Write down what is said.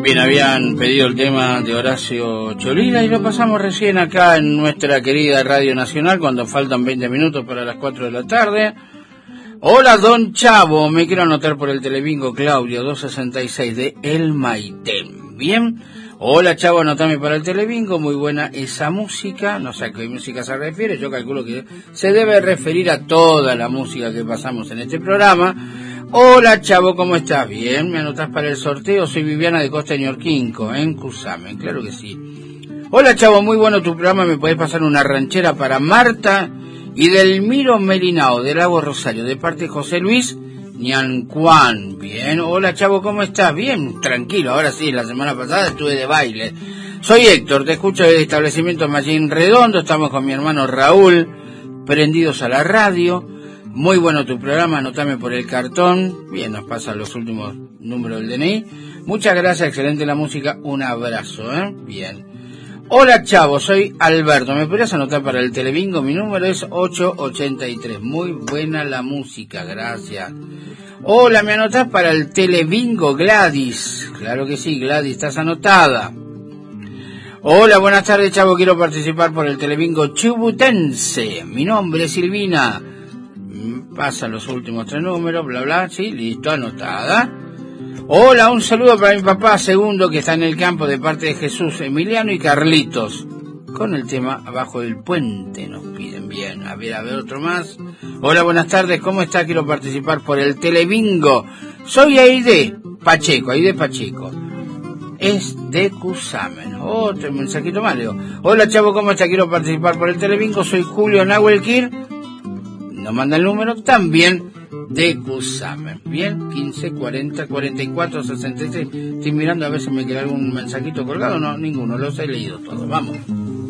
Bien, habían pedido el tema de Horacio Cholila y lo pasamos recién acá en nuestra querida Radio Nacional cuando faltan 20 minutos para las 4 de la tarde. Hola, don Chavo, me quiero anotar por el Telebingo Claudio 266 de El Maitén. Bien, hola Chavo, anotame para el Telebingo, muy buena esa música, no sé a qué música se refiere, yo calculo que se debe referir a toda la música que pasamos en este programa. Hola Chavo, ¿cómo estás? Bien, ¿me anotás para el sorteo? Soy Viviana de Costa Ñorquinco, en Cusamen, claro que sí. Hola Chavo, muy bueno tu programa, ¿me podés pasar una ranchera para Marta y Delmiro Melinao, del Lago Rosario, de parte de José Luis Ñancuán? Bien, hola Chavo, ¿cómo estás? Bien, tranquilo, ahora sí, la semana pasada estuve de baile. Soy Héctor, te escucho del establecimiento Mallín Redondo, estamos con mi hermano Raúl, prendidos a la radio. Muy bueno tu programa, anotame por el cartón. Bien, nos pasan los últimos números del DNI. Muchas gracias, excelente la música. Un abrazo, Bien. Hola, Chavo, soy Alberto. ¿Me podrías anotar para el Telebingo? Mi número es 883. Muy buena la música, gracias. Hola, ¿me anotás para el Telebingo, Gladys? Claro que sí, Gladys, estás anotada. Hola, buenas tardes, Chavo. Quiero participar por el Telebingo Chubutense. Mi nombre es Silvina. Pasan los últimos 3 números, bla, bla, sí, listo, anotada. Hola, un saludo para mi papá segundo que está en el campo de parte de Jesús, Emiliano y Carlitos. Con el tema Abajo del Puente nos piden. Bien, a ver otro más. Hola, buenas tardes, ¿cómo está? Quiero participar por el Telebingo. Soy Aide Pacheco. Es de Cusamen. Otro mensajito más, Leo. Hola, Chavo, ¿cómo está? Quiero participar por el Telebingo. Soy Julio Nahuelquir. Nos manda el número también de Cusamen. Bien, 15 40 44 66. Estoy mirando a ver si me queda algún mensajito colgado. No, ninguno, los he leído todos. Vamos.